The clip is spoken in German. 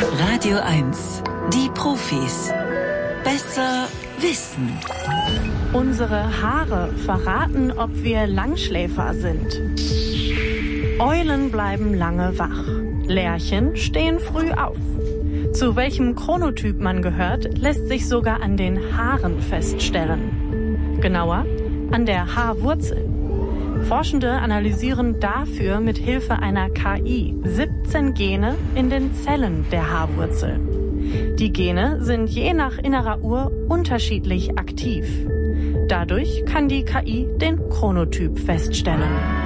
Radio 1, die Profis. Besser wissen. Unsere Haare verraten, ob wir Langschläfer sind. Eulen bleiben lange wach. Lerchen stehen früh auf. Zu welchem Chronotyp man gehört, lässt sich sogar an den Haaren feststellen. Genauer, an der Haarwurzel. Forschende analysieren dafür mit Hilfe einer KI 17 Gene in den Zellen der Haarwurzel. Die Gene sind je nach innerer Uhr unterschiedlich aktiv. Dadurch kann die KI den Chronotyp feststellen.